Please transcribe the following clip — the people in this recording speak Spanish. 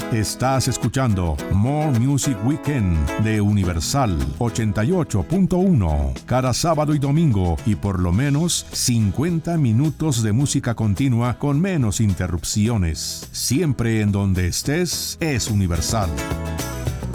Estás escuchando More Music Weekend de Universal 88.1 cada sábado y domingo, y por lo menos 50 minutos de música continua con menos interrupciones. Siempre en donde estés es Universal.